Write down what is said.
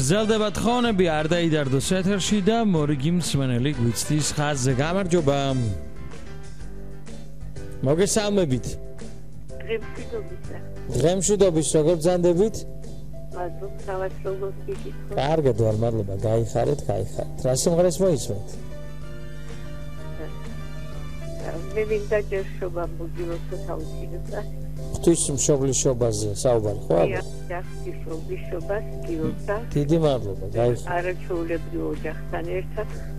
გრძელდება თხოვნები არ დაიდარდოს ეთერში და მორიგი მსმენელი გვიცდის ხაზზე. გამარჯობა. მოგესალმებით. დღემშვიდობის როგორ ბრძანდებით? მადლობა, თავად როგორ გიგიქოთ? კარგად ვარ, მადლობა. გაიხარეთ. რა სიმღერას მოისმენთ? მე მინდა ჯერშობა მოგილოცო თავისუფლება. ღვთის მშობლიშობაზე საუბარი ხო? ღვთის მშობლიშობას გილოცავ. დიდი მადლობა. გაიხარეთ. არაჩვეულებრივ ოჯახთან ერთად